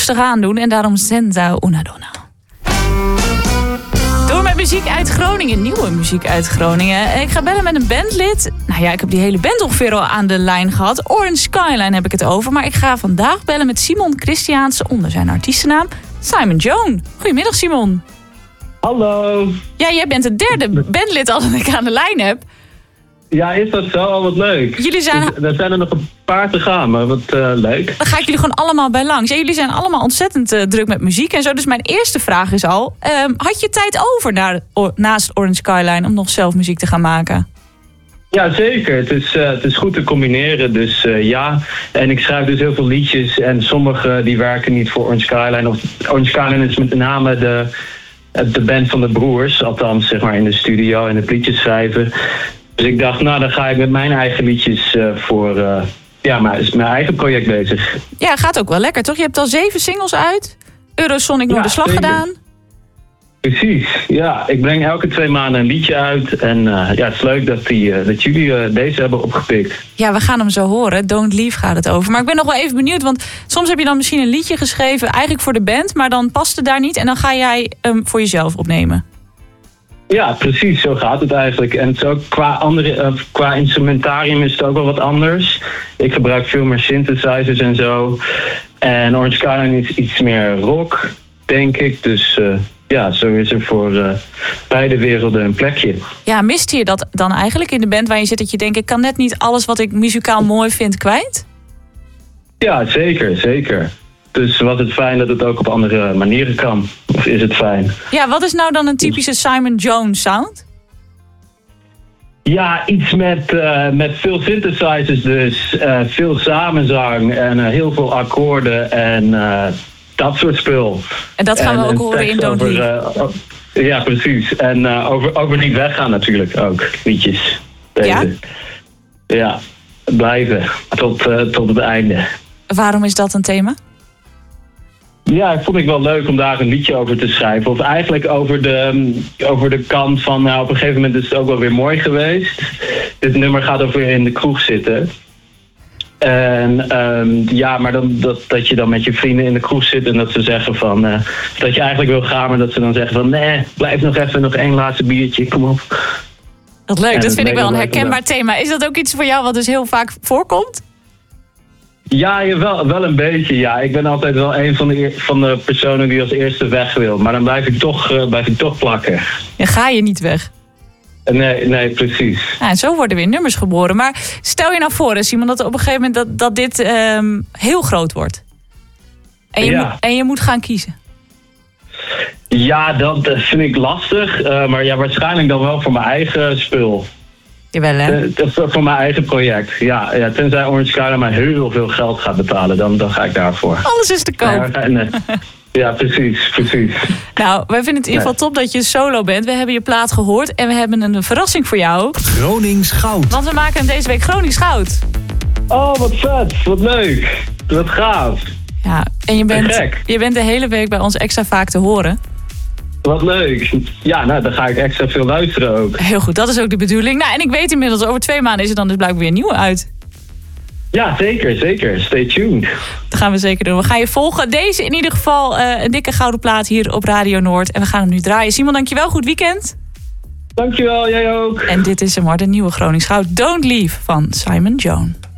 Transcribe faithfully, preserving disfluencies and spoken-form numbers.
rustig aan doen. En daarom Senza una donna. Door met muziek uit Groningen. Nieuwe muziek uit Groningen. Ik ga bellen met een bandlid. Nou ja, ik heb die hele band ongeveer al aan de lijn gehad. Orange Skyline heb ik het over. Maar ik ga vandaag bellen met Simon Christiaanse onder zijn artiestennaam Simon Joan. Goedemiddag, Simon. Hallo. Ja, jij bent het derde bandlid al dat ik aan de lijn heb. Ja, is dat zo? Al wat leuk. Jullie zijn... Dus, er zijn er nog een paar te gaan, maar wat uh, leuk. Dan ga ik jullie gewoon allemaal bij langs. Ja, jullie zijn allemaal ontzettend uh, druk met muziek en zo. Dus mijn eerste vraag is al... Um, had je tijd over naar, or, naast Orange Skyline om nog zelf muziek te gaan maken? Ja, zeker. Het is, uh, het is goed te combineren, dus uh, ja. En ik schrijf dus heel veel liedjes en sommige die werken niet voor Orange Skyline. Of, Orange Skyline is met name de, de band van de broers. Althans, zeg maar in de studio en het liedjes schrijven. Dus ik dacht, nou dan ga ik met mijn eigen liedjes uh, voor uh, ja, mijn, mijn eigen project bezig. Ja, gaat ook wel lekker, toch? Je hebt al zeven singles uit. Eurosonic ja, Noorderslag gedaan. Precies, ja. Ik breng elke twee maanden een liedje uit. En uh, ja, het is leuk dat, die, uh, dat jullie uh, deze hebben opgepikt. Ja, we gaan hem zo horen. Don't Leave gaat het over. Maar ik ben nog wel even benieuwd, want soms heb je dan misschien een liedje geschreven... eigenlijk voor de band, maar dan past het daar niet... en dan ga jij hem voor jezelf opnemen. Ja, precies. Zo gaat het eigenlijk. En het is ook qua, andere, uh, qua instrumentarium is het ook wel wat anders. Ik gebruik veel meer synthesizers en zo. En Orange Skyline is iets meer rock, denk ik. Dus uh, ja, zo is er voor uh, beide werelden een plekje. Ja, miste je dat dan eigenlijk in de band waar je zit... dat je denkt, ik kan net niet alles wat ik muzikaal mooi vind kwijt? Ja, zeker, zeker. Dus was het fijn dat het ook op andere manieren kan? Of is het fijn? Ja, wat is nou dan een typische Simon Joan sound? Ja, iets met, uh, met veel synthesizers dus. Uh, veel samenzang en uh, heel veel akkoorden en uh, dat soort spul. En dat gaan en, we ook horen in Don't Leave. Uh, uh, ja, precies. En uh, over, over niet weggaan natuurlijk ook, liedjes. Deze. Ja? Ja, blijven tot, uh, tot het einde. Waarom is dat een thema? Ja, vond ik wel leuk om daar een liedje over te schrijven. Of eigenlijk over de, over de kant van... nou, op een gegeven moment is het ook wel weer mooi geweest. Dit nummer gaat over in de kroeg zitten. En um, ja, maar dan, dat, dat je dan met je vrienden in de kroeg zit... en dat ze zeggen van... Uh, dat je eigenlijk wil gaan, maar dat ze dan zeggen van... nee, blijf nog even, nog één laatste biertje, kom op. Dat leuk, en dat vind ik wel een herkenbaar thema. Is dat ook iets voor jou wat dus heel vaak voorkomt? Ja, wel, wel een beetje, ja. Ik ben altijd wel een van de, van de personen die als eerste weg wil. Maar dan blijf ik toch, uh, blijf ik toch plakken. En ga je niet weg? Nee, nee, precies. Nou, en zo worden weer nummers geboren. Maar stel je nou voor, Simon, dat op een gegeven moment dat, dat dit um, heel groot wordt. En je, ja. moet, en je moet gaan kiezen. Ja, dat vind ik lastig. Uh, maar ja, waarschijnlijk dan wel voor mijn eigen spul. Jawel, hè? Dat is voor mijn eigen project. Ja, ja, tenzij Orange Skyline mij heel veel geld gaat betalen, dan, dan ga ik daarvoor. Alles is te koop. Ja, nee. Ja, precies, precies. Nou, wij vinden het in ieder geval top dat je solo bent. We hebben je plaat gehoord en we hebben een verrassing voor jou. Gronings Goud. Want we maken deze week Gronings Goud. Oh, wat vet. Wat leuk. Wat gaaf. Ja, en je bent, je bent de hele week bij ons extra vaak te horen. Wat leuk. Ja, nou, dan ga ik extra veel luisteren ook. Heel goed, dat is ook de bedoeling. Nou, en ik weet inmiddels, over twee maanden is er dan dus blijkbaar weer een nieuwe uit. Ja, zeker, zeker. Stay tuned. Dat gaan we zeker doen. We gaan je volgen. Deze in ieder geval uh, een dikke gouden plaat hier op Radio Noord. En we gaan hem nu draaien. Simon, dankjewel. Goed weekend. Dankjewel, jij ook. En dit is hem maar, de nieuwe Gronings Goud. Don't Leave van Simon Joan.